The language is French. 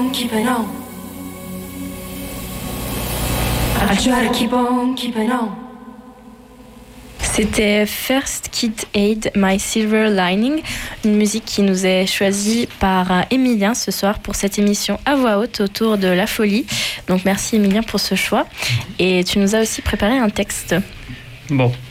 on, keeping on. I try to keep on, keeping on. C'était First Kid Aid, My Silver Lining, une musique qui nous est choisie par Emilien ce soir pour cette émission à voix haute autour de la folie. Donc merci Emilien pour ce choix. Et tu nous as aussi préparé un texte. Bon,